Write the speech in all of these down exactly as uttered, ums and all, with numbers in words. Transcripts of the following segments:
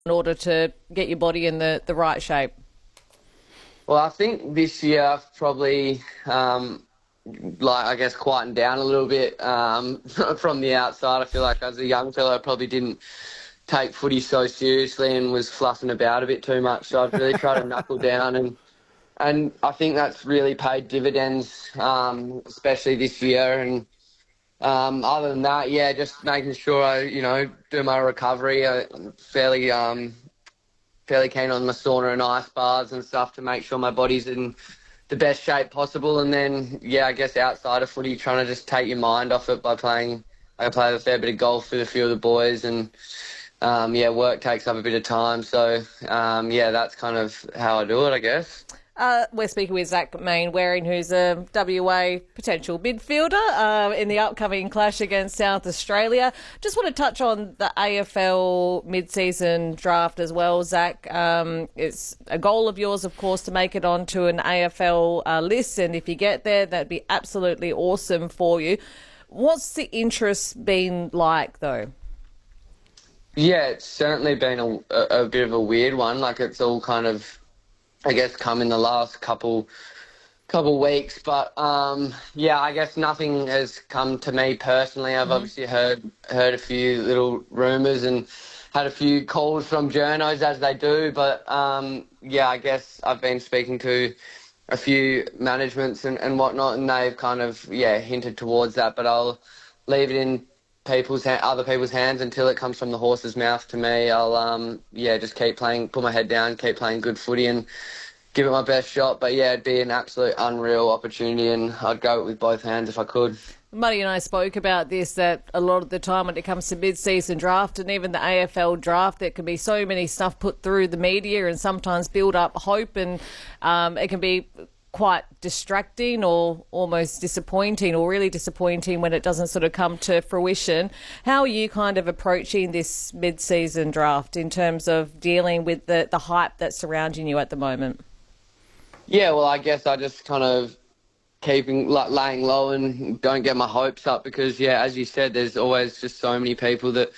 in order to get your body in the, the right shape? Well, I think this year I've probably, um, like, I guess, quietened down a little bit um, from the outside. I feel like as a young fellow, I probably didn't take footy so seriously and was fluffing about a bit too much. So I've really tried to knuckle down, and and I think that's really paid dividends, um, especially this year. And um, other than that, yeah, just making sure I, you know, do my recovery. I'm fairly um, fairly keen on my sauna and ice baths and stuff to make sure my body's in the best shape possible. And then, yeah, I guess outside of footy, trying to just take your mind off it by playing. I play a fair bit of golf with a few of the boys, and um, yeah, work takes up a bit of time. So um, yeah, that's kind of how I do it, I guess. Uh, we're speaking with Zach Mainwaring, who's a W A potential midfielder uh, in the upcoming clash against South Australia. Just want to touch on the A F L mid-season draft as well, Zach. Um, it's a goal of yours, of course, to make it onto an A F L uh, list, and if you get there, that'd be absolutely awesome for you. What's the interest been like, though? Yeah, it's certainly been a, a, a bit of a weird one. Like, it's all kind of, I guess, come in the last couple couple weeks. But, um, yeah, I guess nothing has come to me personally. I've mm-hmm. obviously heard heard a few little rumours and had a few calls from journos, as they do. But, um, yeah, I guess I've been speaking to a few managements and, and whatnot, and they've kind of, yeah, hinted towards that. But I'll leave it in people's ha- other people's hands until it comes from the horse's mouth to me. I'll um yeah just keep playing, put my head down, keep playing good footy and give it my best shot. But yeah, it'd be an absolute unreal opportunity, and I'd go with both hands if I could. Muddy and I spoke about this, that a lot of the time when it comes to mid-season draft and even the A F L draft, there can be so many stuff put through the media and sometimes build up hope, and um, it can be quite distracting or almost disappointing, or really disappointing when it doesn't sort of come to fruition. How are you kind of approaching this mid-season draft in terms of dealing with the, the hype that's surrounding you at the moment? Yeah, well, I guess I just kind of keeping like laying low and don't get my hopes up, because, yeah, as you said, there's always just so many people that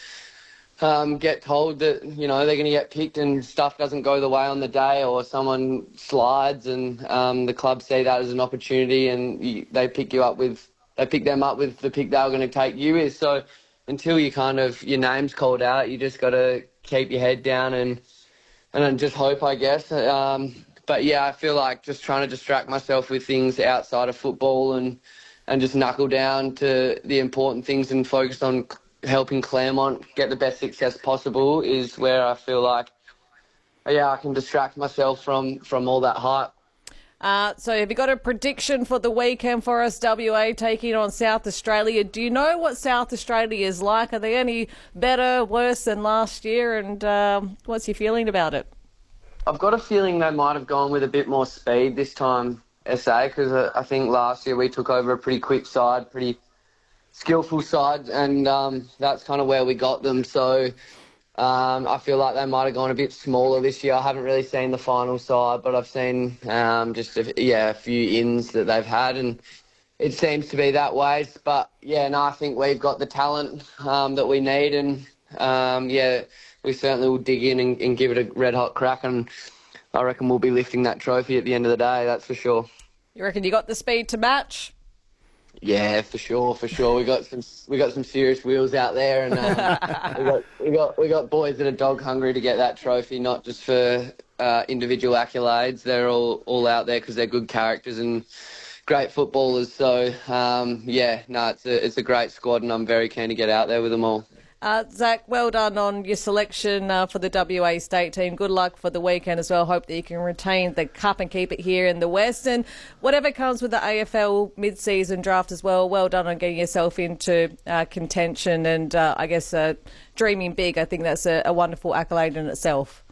Um, get told that, you know, they're going to get picked and stuff doesn't go the way on the day, or someone slides, and um, the club see that as an opportunity, and you, they pick you up with, they pick them up with the pick they were going to take you with. So until you kind of, your name's called out, you just got to keep your head down and and just hope, I guess. Um, but yeah, I feel like just trying to distract myself with things outside of football and and just knuckle down to the important things and focus on helping Claremont get the best success possible is where I feel like, yeah, I can distract myself from, from all that hype. Uh, so have you got a prediction for the weekend for us, W A taking on South Australia? Do you know what South Australia is like? Are they any better, worse than last year? And um, what's your feeling about it? I've got a feeling they might have gone with a bit more speed this time, S A, because I think last year we took over a pretty quick side, pretty skillful side, and um, that's kind of where we got them. So um, I feel like they might have gone a bit smaller this year. I haven't really seen the final side, but I've seen um, just a, yeah a few ins that they've had, and it seems to be that way. But yeah, no, I think we've got the talent um, that we need, and um, yeah, we certainly will dig in and, and give it a red hot crack, and I reckon we'll be lifting that trophy at the end of the day. That's for sure. You reckon you got the speed to match? Yeah, for sure, for sure. We got some, we got some serious wheels out there, and um, we got, we got, we got boys that are dog hungry to get that trophy, not just for uh, individual accolades. They're all, all out there because they're good characters and great footballers. So um, yeah, no, it's a, it's a great squad, and I'm very keen to get out there with them all. Uh, Zach, well done on your selection uh, for the W A state team. Good luck for the weekend as well. Hope that you can retain the cup and keep it here in the West. And whatever comes with the A F L mid-season draft as well, well done on getting yourself into uh, contention and, uh, I guess, uh, dreaming big. I think that's a, a wonderful accolade in itself.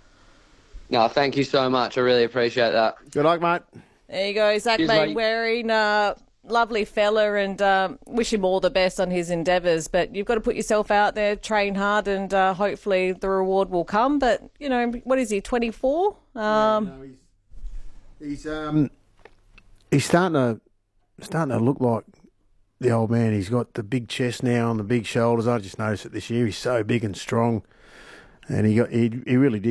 No, thank you so much. I really appreciate that. Good luck, mate. There you go, Zach Mainwaring. Uh, lovely fella, and um, wish him all the best on his endeavours. But you've got to put yourself out there, train hard, and uh, hopefully the reward will come. But, you know, what is he, twenty-four? Um, yeah, no, he's he's, um, he's starting to starting to look like the old man. He's got the big chest now and the big shoulders. I just noticed it this year. He's so big and strong. and he got he, he really did